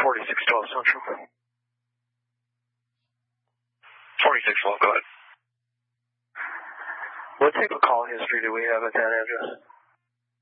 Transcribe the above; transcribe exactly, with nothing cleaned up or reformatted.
forty-six twelve Central. forty-six twelve, go ahead. What type of call history do we have at that address?